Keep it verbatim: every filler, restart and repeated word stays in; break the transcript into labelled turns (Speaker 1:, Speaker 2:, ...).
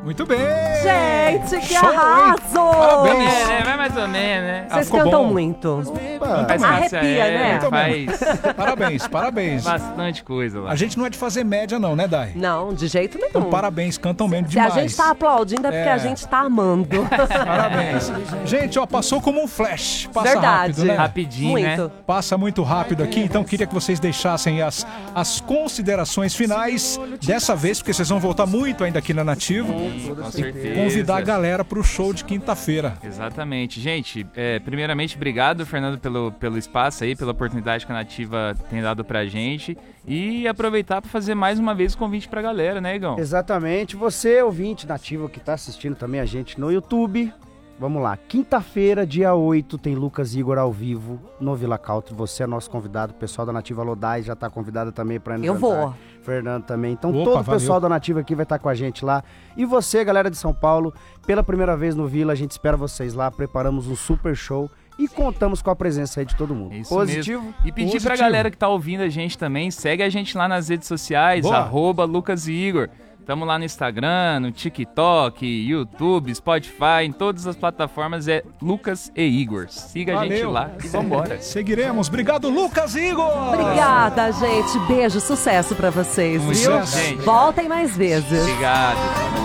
Speaker 1: Muito bem!
Speaker 2: Gente, que
Speaker 1: Show, hein?
Speaker 2: arraso!
Speaker 1: Parabéns!
Speaker 3: É, né? Vai mais ou menos, né?
Speaker 2: Vocês
Speaker 1: Ah, ficou
Speaker 2: cantam
Speaker 1: bom.
Speaker 2: muito.
Speaker 3: Faz
Speaker 2: Arrepia,
Speaker 3: é,
Speaker 2: né?
Speaker 3: Faz
Speaker 1: Parabéns, parabéns.
Speaker 3: bastante coisa lá.
Speaker 1: A gente não é de fazer média não, né, Dai?
Speaker 2: Não, de jeito nenhum.
Speaker 1: Então, parabéns, cantam mesmo
Speaker 2: Se
Speaker 1: demais.
Speaker 2: a gente tá aplaudindo é porque
Speaker 1: É.
Speaker 2: a gente tá amando.
Speaker 1: Parabéns. Gente, ó, passou como um flash. Passa
Speaker 2: Verdade.
Speaker 1: rápido, né?
Speaker 3: Rapidinho,
Speaker 2: Muito.
Speaker 3: né?
Speaker 1: Passa muito rápido aqui, então queria que vocês deixassem as, as considerações finais dessa vez, porque vocês vão voltar muito ainda aqui na Nativa.
Speaker 3: Com certeza.
Speaker 1: Convidar a galera pro show de quinta-feira.
Speaker 3: Exatamente. Gente, é, primeiramente, obrigado, Fernando, pelo, pelo espaço aí, pela oportunidade que a Nativa tem dado pra gente. E aproveitar pra fazer mais uma vez o convite pra galera, né, Igão?
Speaker 4: Exatamente. Você, ouvinte nativo que tá assistindo também a gente no YouTube. Vamos lá. Quinta-feira, dia oito, tem Lucas e Igor ao vivo no Villa Country. Você é nosso convidado. O pessoal da Nativa Lodai já tá convidado também pra ir no
Speaker 2: Eu
Speaker 4: jantar.
Speaker 2: vou.
Speaker 4: Fernando também. Então
Speaker 1: Opa,
Speaker 4: todo o
Speaker 1: valeu.
Speaker 4: pessoal da Nativa aqui vai estar com a gente lá. E você, galera de São Paulo, pela primeira vez no Villa, a gente espera vocês lá. Preparamos um super show e contamos com a presença aí de todo mundo.
Speaker 3: É isso
Speaker 4: Positivo?
Speaker 3: mesmo. E pedir pra
Speaker 1: Positivo.
Speaker 3: galera que tá ouvindo a gente também, segue a gente lá nas redes sociais,
Speaker 1: Boa.
Speaker 3: arroba Lucas e Igor. Tamo lá no Instagram, no TikTok, YouTube, Spotify, em todas as plataformas é Lucas e Igor. Siga a gente
Speaker 1: Valeu.
Speaker 3: lá e vambora.
Speaker 1: Seguiremos. Obrigado, Lucas e Igor!
Speaker 2: Obrigada, gente. Beijo, sucesso pra vocês,
Speaker 3: Muito
Speaker 2: viu?
Speaker 3: bom, gente.
Speaker 2: Voltem mais vezes.
Speaker 3: Obrigado.